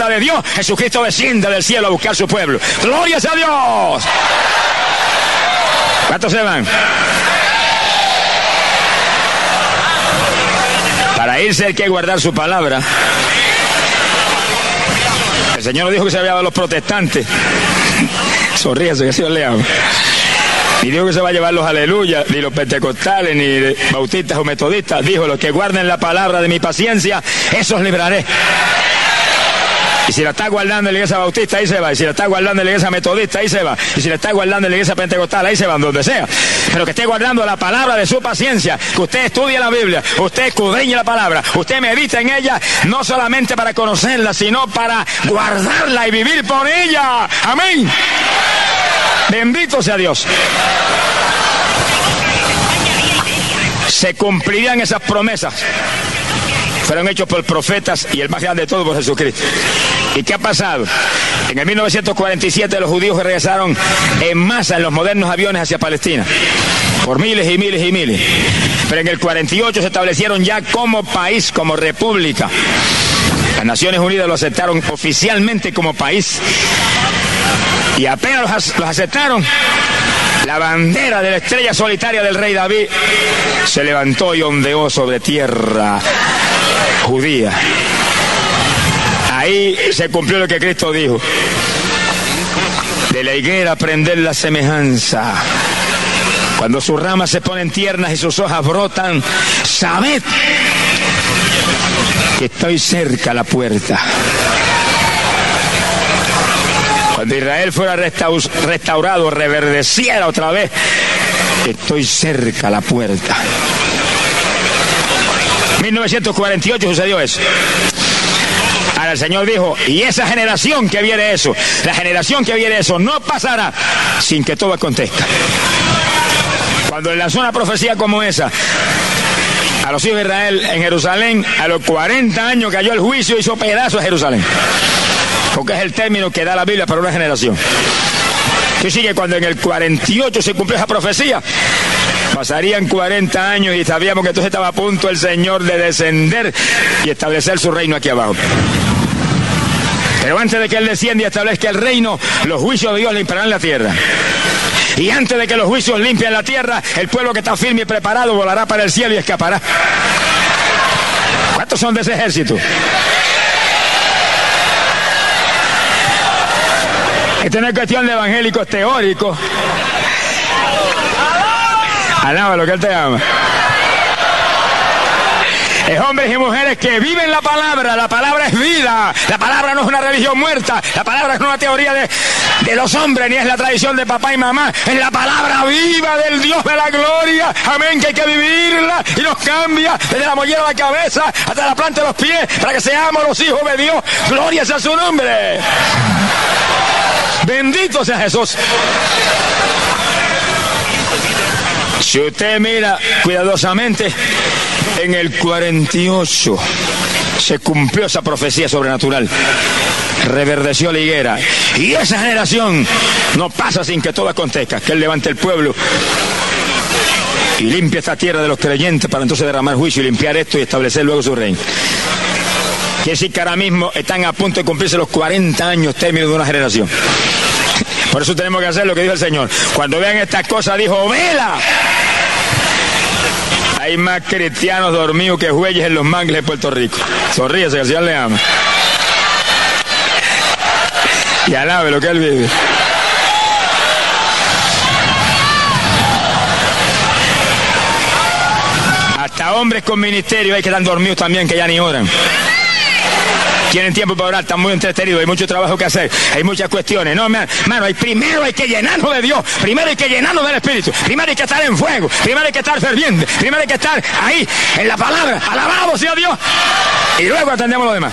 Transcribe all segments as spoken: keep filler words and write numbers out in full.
voluntad de Dios, Jesucristo desciende del cielo a buscar a su pueblo. ¡Gloria a Dios! ¿Cuántos se van? Para irse hay que guardar su palabra. El Señor dijo que se había dado a los protestantes. Sonríase, que Dios le ama. Y dijo que se va a llevar los aleluyas, ni los pentecostales, ni de bautistas o metodistas. Dijo, los que guarden la palabra de mi paciencia, esos libraré. Y si la está guardando en la iglesia bautista, ahí se va. Y si la está guardando en la iglesia metodista, ahí se va. Y si la está guardando en la iglesia pentecostal, ahí se van, donde sea. Pero que esté guardando la palabra de su paciencia, que usted estudie la Biblia, usted escudriñe la palabra, usted medita en ella, no solamente para conocerla, sino para guardarla y vivir por ella. Amén. Bendito sea Dios. Se cumplirían esas promesas. Fueron hechos por profetas y el más grande de todos por Jesucristo. ¿Y qué ha pasado? En el mil novecientos cuarenta y siete los judíos regresaron en masa en los modernos aviones hacia Palestina. Por miles y miles y miles. Pero en el cuarenta y ocho se establecieron ya como país, como república. Las Naciones Unidas lo aceptaron oficialmente como país. Y apenas los, los aceptaron, la bandera de la estrella solitaria del rey David se levantó y ondeó sobre tierra judía. Ahí se cumplió lo que Cristo dijo: de la higuera aprender la semejanza. Cuando sus ramas se ponen tiernas y sus hojas brotan, sabed que estoy cerca a la puerta. Cuando Israel fuera restaurado, reverdeciera otra vez, estoy cerca a la puerta. mil novecientos cuarenta y ocho sucedió eso. Ahora el Señor dijo, y esa generación que viene eso, la generación que viene eso, no pasará sin que todo acontezca. Cuando le lanzó una profecía como esa a los hijos de Israel en Jerusalén, a los cuarenta años cayó el juicio y hizo pedazos a Jerusalén. Porque es el término que da la Biblia para una generación. Que sigue cuando en el cuarenta y ocho se cumplió esa profecía. Pasarían cuarenta años y sabíamos que entonces estaba a punto el Señor de descender y establecer su reino aquí abajo. Pero antes de que Él descienda y establezca el reino, los juicios de Dios limpiarán la tierra. Y antes de que los juicios limpien la tierra, el pueblo que está firme y preparado volará para el cielo y escapará. ¿Cuántos son de ese ejército? Esto no es cuestión de evangélicos teóricos. Alaba lo que Él te ama. Es hombres y mujeres que viven la palabra. La palabra es vida. La palabra no es una religión muerta. La palabra no es una teoría de, de los hombres, ni es la tradición de papá y mamá. Es la palabra viva del Dios de la gloria. Amén, que hay que vivirla y nos cambia desde la mollera de la cabeza hasta la planta de los pies para que seamos los hijos de Dios. Gloria sea su nombre. Bendito sea Jesús. Si usted mira cuidadosamente, en el cuarenta y ocho se cumplió esa profecía sobrenatural. Reverdeció la higuera. Y esa generación no pasa sin que todo acontezca. Que Él levante el pueblo y limpie esta tierra de los creyentes para entonces derramar juicio y limpiar esto y establecer luego su reino. Quiere decir que ahora mismo están a punto de cumplirse los cuarenta años término de una generación. Por eso tenemos que hacer lo que dijo el Señor. Cuando vean estas cosas, dijo, vela. Hay más cristianos dormidos que jueyes en los mangles de Puerto Rico. Sonríese, que el Señor le ama. Y alabe lo que Él vive. Hasta hombres con ministerio hay que están dormidos también, que ya ni oran. Tienen tiempo para orar, están muy entretenidos, hay mucho trabajo que hacer, hay muchas cuestiones. No, hermano, hay, primero hay que llenarnos de Dios, primero hay que llenarnos del Espíritu, primero hay que estar en fuego, primero hay que estar ferviente, primero hay que estar ahí, en la palabra, alabado sea Dios, y luego atendemos lo demás.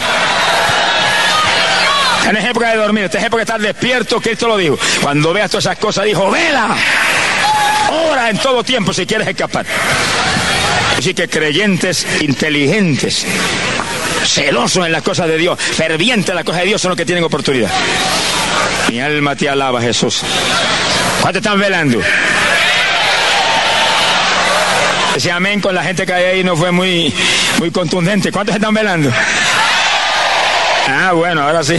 En es época de dormir, esta es época de estar despierto, Cristo lo dijo. Cuando veas todas esas cosas, dijo, vela, ora en todo tiempo si quieres escapar. Así que creyentes inteligentes, celosos en las cosas de Dios, fervientes en las cosas de Dios, son los que tienen oportunidad. Mi alma te alaba, Jesús. ¿Cuántos están velando? Ese amén con la gente que hay ahí no fue muy, muy contundente. ¿Cuántos están velando? Ah, bueno, ahora sí.